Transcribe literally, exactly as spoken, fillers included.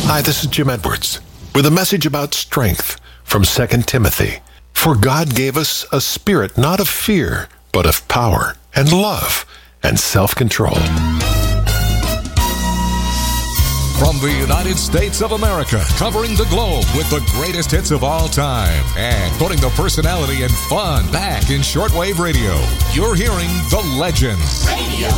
Hi, this is Jim Edwards with a message about strength from Second Timothy. For God gave us a spirit not of fear, but of power and love and self-control. From the United States of America, covering the globe with the greatest hits of all time and putting the personality and fun back in shortwave radio, you're hearing The Legends. Radio.